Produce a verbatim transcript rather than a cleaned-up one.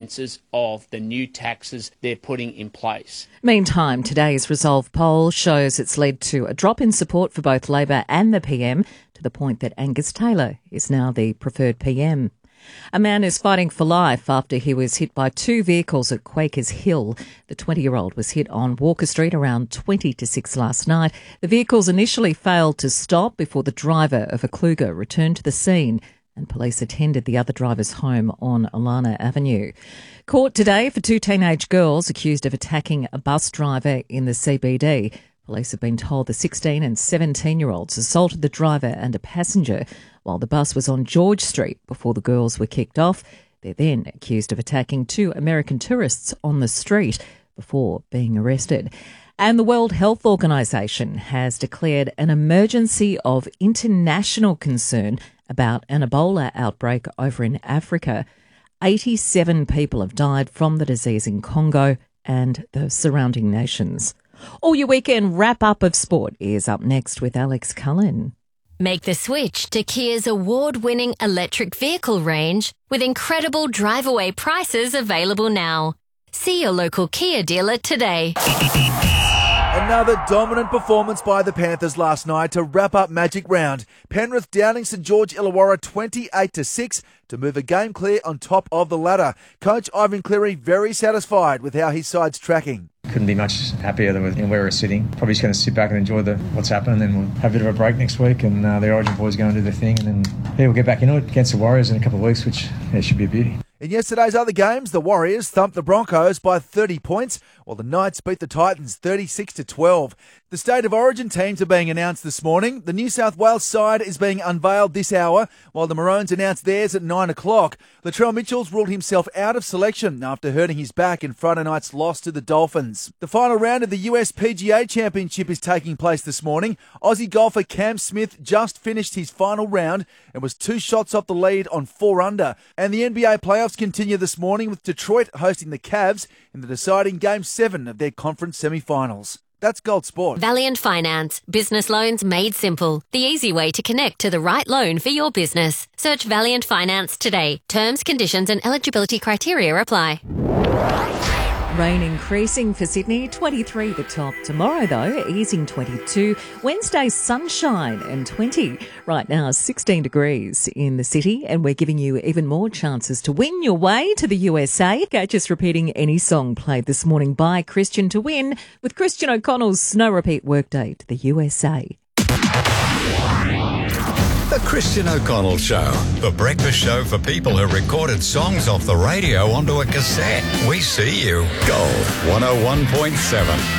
consequences of the new taxes they're putting in place. Meantime, today's Resolve poll shows it's led to a drop in support for both Labor and the P M, to the point that Angus Taylor is now the preferred P M. A man is fighting for life after he was hit by two vehicles at Quakers Hill. The twenty-year-old was hit on Walker Street around twenty to six last night. The vehicles initially failed to stop before the driver of a Kluger returned to the scene, and police attended the other driver's home on Alana Avenue. Court today for two teenage girls accused of attacking a bus driver in the C B D. Police have been told the sixteen and seventeen-year-olds assaulted the driver and a passenger while the bus was on George Street before the girls were kicked off. They're then accused of attacking two American tourists on the street before being arrested. And the World Health Organization has declared an emergency of international concern about an Ebola outbreak over in Africa. eighty-seven people have died from the disease in Congo and the surrounding nations. All your weekend wrap-up of sport is up next with Alex Cullen. Make the switch to Kia's award-winning electric vehicle range with incredible drive-away prices available now. See your local Kia dealer today. Another dominant performance by the Panthers last night to wrap up Magic Round. Penrith downing St George Illawarra twenty-eight to six to move a game clear on top of the ladder. Coach Ivan Cleary very satisfied with how his side's tracking. Couldn't be much happier than you know, where we're sitting. Probably just going to sit back and enjoy the what's happened, and then we'll have a bit of a break next week, and uh, the Origin boys go and do their thing, and then yeah, we'll get back into it against the Warriors in a couple of weeks, which yeah, should be a beauty. In yesterday's other games, the Warriors thumped the Broncos by thirty points, while the Knights beat the Titans thirty-six to twelve. The State of Origin teams are being announced this morning. The New South Wales side is being unveiled this hour, while the Maroons announced theirs at nine o'clock. Latrell Mitchell's ruled himself out of selection after hurting his back in Friday night's loss to the Dolphins. The final round of the U S P G A Championship is taking place this morning. Aussie golfer Cam Smith just finished his final round and was two shots off the lead on four under. And the N B A playoffs continue this morning with Detroit hosting the Cavs in the deciding Game seven of their conference semi-finals. That's Gold Sport. Valiant Finance. Business loans made simple. The easy way to connect to the right loan for your business. Search Valiant Finance today. Terms, conditions and eligibility criteria apply. Rain increasing for Sydney, twenty-three the top. Tomorrow, though, easing twenty-two. Wednesday, sunshine and twenty. Right now, sixteen degrees in the city, and we're giving you even more chances to win your way to the U S A. Catch us repeating any song played this morning by Christian to win with Christian O'Connell's Snow Repeat Workday to the U S A. The Christian O'Connell Show, the breakfast show for people who recorded songs off the radio onto a cassette. We see you. Gold one oh one point seven.